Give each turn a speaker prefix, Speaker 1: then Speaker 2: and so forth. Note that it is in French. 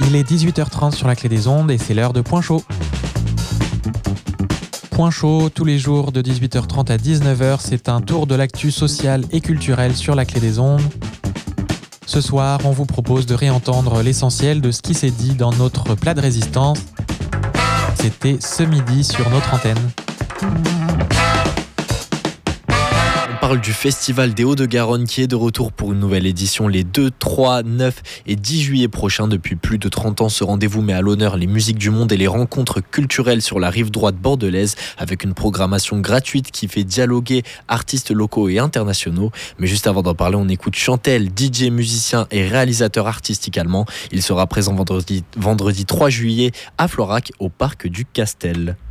Speaker 1: Il est 18h30 sur la Clé des Ondes et c'est l'heure de Point Chaud. Point Chaud, tous les jours de 18h30 à 19h, c'est un tour de l'actu sociale et culturelle sur la Clé des Ondes. Ce soir, on vous propose de réentendre l'essentiel de ce qui s'est dit dans notre plat de résistance. C'était ce midi sur notre antenne.
Speaker 2: On parle du Festival des Hauts-de-Garonne qui est de retour pour une nouvelle édition les 2, 3, 9 et 10 juillet prochains. Depuis plus de 30 ans, ce rendez-vous met à l'honneur les musiques du monde et les rencontres culturelles sur la rive droite bordelaise avec une programmation gratuite qui fait dialoguer artistes locaux et internationaux. Mais juste avant d'en parler, on écoute Chantel, DJ, musicien et réalisateur artistique allemand. Il sera présent vendredi 3 juillet à Florac au Parc du Castel.